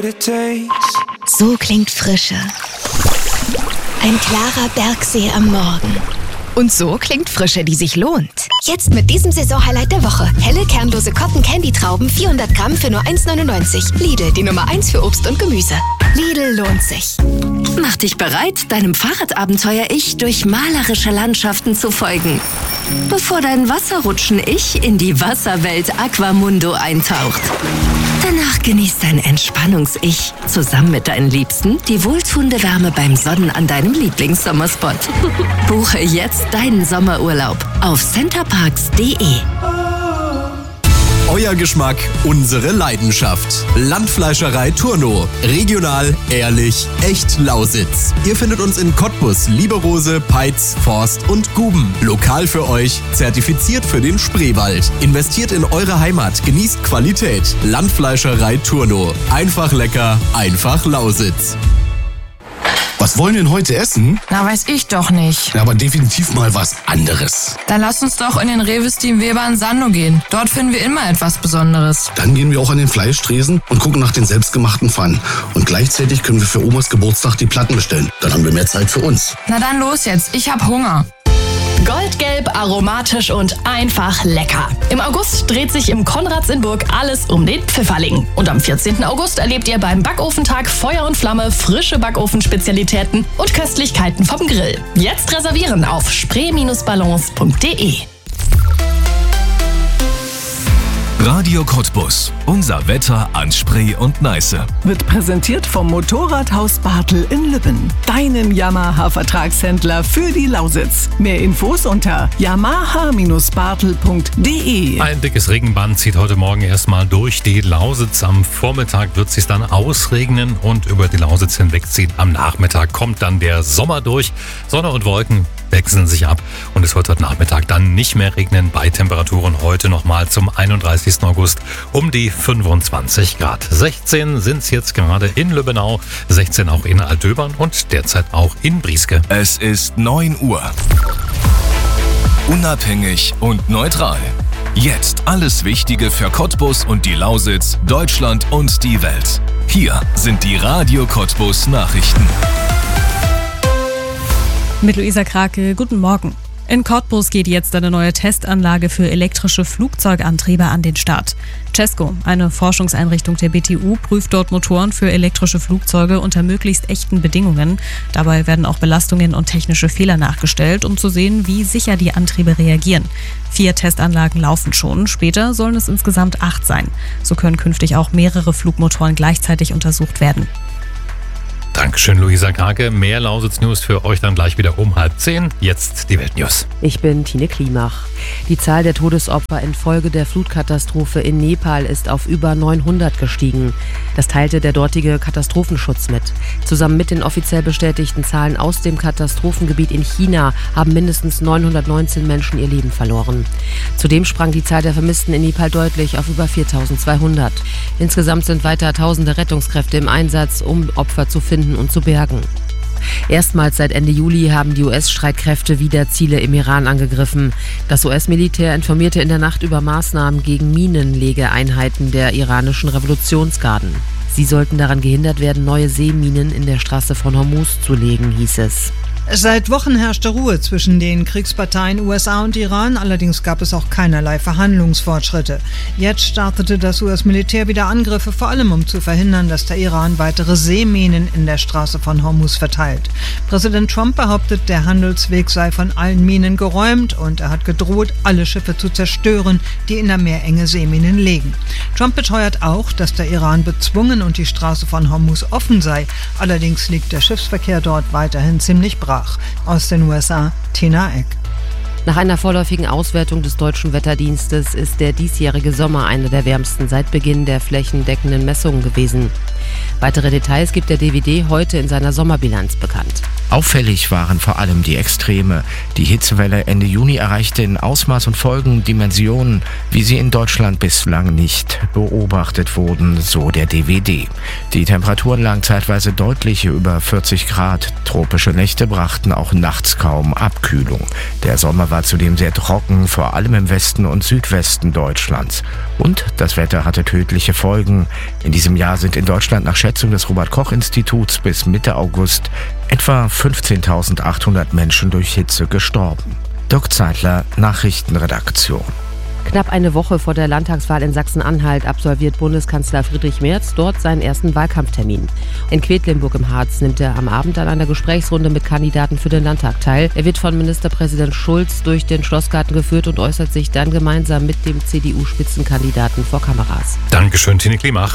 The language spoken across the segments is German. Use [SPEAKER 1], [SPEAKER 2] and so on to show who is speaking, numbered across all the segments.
[SPEAKER 1] what it takes.
[SPEAKER 2] So klingt Frische. Ein klarer Bergsee am Morgen. Und so klingt Frische, die sich lohnt. Jetzt mit diesem Saisonhighlight der Woche. Helle, kernlose Cotton-Candy-Trauben, 400 Gramm für nur 1,99. Lidl, die Nummer 1 für Obst und Gemüse. Lidl lohnt sich.
[SPEAKER 3] Mach dich bereit, deinem Fahrradabenteuer-Ich durch malerische Landschaften zu folgen. Bevor dein Wasserrutschen-Ich in die Wasserwelt Aquamundo eintaucht. Danach genießt dein Entspannungs-Ich zusammen mit deinen Liebsten die wohltuende Wärme beim Sonnen an deinem Lieblingssommerspot. Buche jetzt deinen Sommerurlaub auf centerparks.de.
[SPEAKER 4] Euer Geschmack, unsere Leidenschaft. Landfleischerei Turno. Regional, ehrlich, echt Lausitz. Ihr findet uns in Cottbus, Lieberose, Peitz, Forst und Guben. Lokal für euch, zertifiziert für den Spreewald. Investiert in eure Heimat, genießt Qualität. Landfleischerei Turno. Einfach lecker, einfach Lausitz.
[SPEAKER 5] Was wollen wir denn heute essen?
[SPEAKER 6] Na, weiß ich doch nicht.
[SPEAKER 5] Ja, aber definitiv mal was anderes.
[SPEAKER 6] Dann lass uns doch in den Rewe Steam Weber in Sando gehen. Dort finden wir immer etwas Besonderes.
[SPEAKER 5] Dann gehen wir auch an den Fleischtresen und gucken nach den selbstgemachten Pfannen. Und gleichzeitig können wir für Omas Geburtstag die Platten bestellen. Dann haben wir mehr Zeit für uns.
[SPEAKER 6] Na dann los jetzt, ich hab Hunger.
[SPEAKER 7] Goldgelb, aromatisch und einfach lecker. Im August dreht sich im Konrads in Burg alles um den Pfifferling. Und am 14. August erlebt ihr beim Backofentag Feuer und Flamme frische Backofenspezialitäten und Köstlichkeiten vom Grill. Jetzt reservieren auf spree-balance.de.
[SPEAKER 8] Radio Cottbus. Unser Wetter an Spree und Neiße.
[SPEAKER 9] Wird präsentiert vom Motorradhaus Bartel in Lübben. Deinem Yamaha-Vertragshändler für die Lausitz. Mehr Infos unter yamaha-bartel.de.
[SPEAKER 10] Ein dickes Regenband zieht heute Morgen erstmal durch die Lausitz. Am Vormittag wird es sich dann ausregnen und über die Lausitz hinwegziehen. Am Nachmittag kommt dann der Sommer durch. Sonne und Wolken wechseln sich ab und es wird heute Nachmittag dann nicht mehr regnen bei Temperaturen heute nochmal zum 31. August um die 25 Grad. 16 sind es jetzt gerade in Lübbenau, 16 auch in Altdöbern und derzeit auch in Brieske.
[SPEAKER 8] Es ist 9 Uhr. Unabhängig und neutral. Jetzt alles Wichtige für Cottbus und die Lausitz, Deutschland und die Welt. Hier sind die Radio Cottbus Nachrichten.
[SPEAKER 11] Mit Luisa Krake, guten Morgen. In Cottbus geht jetzt eine neue Testanlage für elektrische Flugzeugantriebe an den Start. CESCO, eine Forschungseinrichtung der BTU, prüft dort Motoren für elektrische Flugzeuge unter möglichst echten Bedingungen. Dabei werden auch Belastungen und technische Fehler nachgestellt, um zu sehen, wie sicher die Antriebe reagieren. 4 Testanlagen laufen schon, später sollen es insgesamt 8 sein. So können künftig auch mehrere Flugmotoren gleichzeitig untersucht werden.
[SPEAKER 10] Dankeschön, Luisa Krake. Mehr Lausitz-News für euch dann gleich wieder um 9:30. Jetzt die Weltnews.
[SPEAKER 12] Ich bin Tine Klimach. Die Zahl der Todesopfer infolge der Flutkatastrophe in Nepal ist auf über 900 gestiegen. Das teilte der dortige Katastrophenschutz mit. Zusammen mit den offiziell bestätigten Zahlen aus dem Katastrophengebiet in China haben mindestens 919 Menschen ihr Leben verloren. Zudem sprang die Zahl der Vermissten in Nepal deutlich auf über 4.200. Insgesamt sind weiter tausende Rettungskräfte im Einsatz, um Opfer zu finden und zu bergen. Erstmals seit Ende Juli haben die US-Streitkräfte wieder Ziele im Iran angegriffen. Das US-Militär informierte in der Nacht über Maßnahmen gegen Minenlegeeinheiten der iranischen Revolutionsgarden. Sie sollten daran gehindert werden, neue Seeminen in der Straße von Hormuz zu legen, hieß es.
[SPEAKER 13] Seit Wochen herrschte Ruhe zwischen den Kriegsparteien USA und Iran, allerdings gab es auch keinerlei Verhandlungsfortschritte. Jetzt startete das US-Militär wieder Angriffe, vor allem um zu verhindern, dass der Iran weitere Seeminen in der Straße von Hormuz verteilt. Präsident Trump behauptet, der Handelsweg sei von allen Minen geräumt und er hat gedroht, alle Schiffe zu zerstören, die in der Meerenge Seeminen legen. Trump beteuert auch, dass der Iran bezwungen und die Straße von Hormuz offen sei. Allerdings liegt der Schiffsverkehr dort weiterhin ziemlich brach. Aus den USA, Tina Eck.
[SPEAKER 12] Nach einer vorläufigen Auswertung des Deutschen Wetterdienstes ist der diesjährige Sommer einer der wärmsten seit Beginn der flächendeckenden Messungen gewesen. Weitere Details gibt der DWD heute in seiner Sommerbilanz bekannt.
[SPEAKER 1] Auffällig waren vor allem die Extreme. Die Hitzewelle Ende Juni erreichte in Ausmaß und Folgen Dimensionen, wie sie in Deutschland bislang nicht beobachtet wurden, so der DWD. Die Temperaturen lagen zeitweise deutlich über 40 Grad. Tropische Nächte brachten auch nachts kaum Abkühlung. Der Sommer war zudem sehr trocken, vor allem im Westen und Südwesten Deutschlands. Und das Wetter hatte tödliche Folgen. In diesem Jahr sind in Deutschland nach Schätzung des Robert-Koch-Instituts bis Mitte August etwa 15.800 Menschen durch Hitze gestorben. Dirk Zeitler, Nachrichtenredaktion.
[SPEAKER 12] Knapp eine Woche vor der Landtagswahl in Sachsen-Anhalt absolviert Bundeskanzler Friedrich Merz dort seinen ersten Wahlkampftermin. In Quedlinburg im Harz nimmt er am Abend an einer Gesprächsrunde mit Kandidaten für den Landtag teil. Er wird von Ministerpräsident Schulz durch den Schlossgarten geführt und äußert sich dann gemeinsam mit dem CDU-Spitzenkandidaten vor Kameras.
[SPEAKER 10] Dankeschön, Tine Klimach.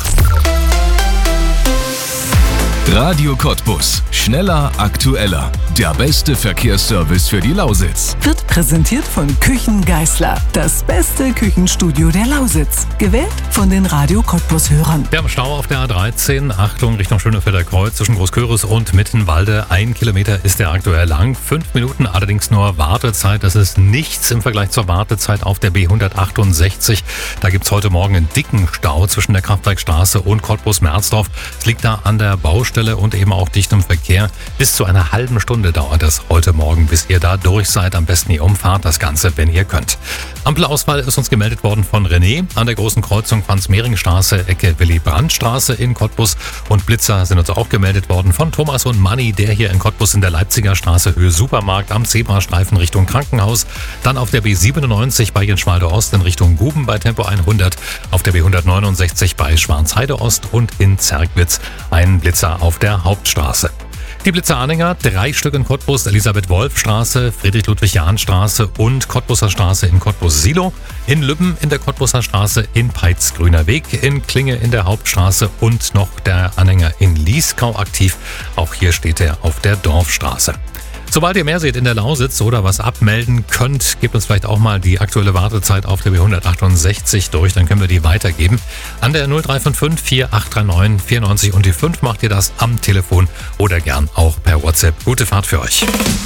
[SPEAKER 8] Radio Cottbus. Schneller, aktueller. Der beste Verkehrsservice für die Lausitz.
[SPEAKER 9] Wird präsentiert von Küchen Geisler. Das beste Küchenstudio der Lausitz. Gewählt von den Radio Cottbus-Hörern.
[SPEAKER 10] Wir haben Stau auf der A13. Achtung, Richtung Schönefelder Kreuz zwischen Großköris und Mittenwalde. 1 Kilometer ist der aktuell lang. 5 Minuten allerdings nur Wartezeit. Das ist nichts im Vergleich zur Wartezeit auf der B168. Da gibt es heute Morgen einen dicken Stau zwischen der Kraftwerkstraße und Cottbus-Merzdorf. Es liegt da an der Baustelle und eben auch dichtem Verkehr. Bis zu einer halben Stunde dauert es heute Morgen, bis ihr da durch seid. Am besten ihr umfahrt das Ganze, wenn ihr könnt. Ampelausfall ist uns gemeldet worden von René an der großen Kreuzung Franz-Mehring-Straße, Ecke Willy-Brandt-Straße in Cottbus. Und Blitzer sind uns auch gemeldet worden von Thomas und Manni, der hier in Cottbus in der Leipziger Straße Höhe Supermarkt am Zebrastreifen Richtung Krankenhaus. Dann auf der B97 bei Jenschwalde Ost in Richtung Guben bei Tempo 100. Auf der B169 bei Schwarzheide Ost und in Zerkwitz ein Blitzer auf der Hauptstraße. Die Blitzeranhänger, 3 Stück in Cottbus, Elisabeth-Wolf-Straße, Friedrich-Ludwig-Jahn-Straße und Cottbuser Straße in Cottbus-Silo, in Lübben in der Cottbuser Straße, in Peitz Grüner Weg, in Klinge in der Hauptstraße und noch der Anhänger in Lieskau aktiv. Auch hier steht er auf der Dorfstraße. Sobald ihr mehr seht in der Lausitz oder was abmelden könnt, gebt uns vielleicht auch mal die aktuelle Wartezeit auf der B168 durch, dann können wir die weitergeben. An der 0355 4839 94 und die 5 macht ihr das am Telefon oder gern auch per WhatsApp. Gute Fahrt für euch.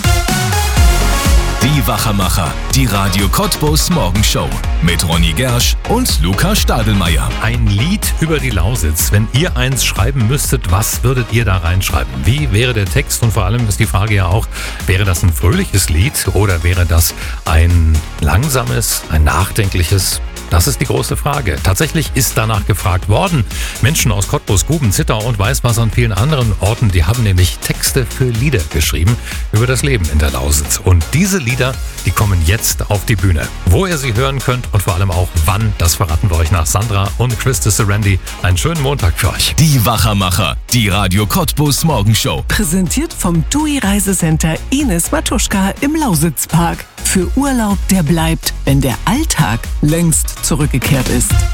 [SPEAKER 8] Die Wachermacher, die Radio Cottbus Morgenshow mit Ronny Gersch und Luca Stadelmeier.
[SPEAKER 10] Ein Lied über die Lausitz. Wenn ihr eins schreiben müsstet, was würdet ihr da reinschreiben? Wie wäre der Text? Und vor allem ist die Frage ja auch, wäre das ein fröhliches Lied oder wäre das ein langsames, ein nachdenkliches? Das ist die große Frage. Tatsächlich ist danach gefragt worden. Menschen aus Cottbus, Guben, Zittau und Weißwasser und vielen anderen Orten, die haben nämlich Texte für Lieder geschrieben über das Leben in der Lausitz. Und diese Lieder, die kommen jetzt auf die Bühne. Wo ihr sie hören könnt und vor allem auch wann, das verraten wir euch nach Sandra und Christa Serendi. Einen schönen Montag für euch.
[SPEAKER 8] Die Wachermacher, die Radio Cottbus Morgenshow.
[SPEAKER 9] Präsentiert vom TUI Reisecenter Ines Matuschka im Lausitzpark. Für Urlaub, der bleibt, wenn der Alltag längst zurückgekehrt ist.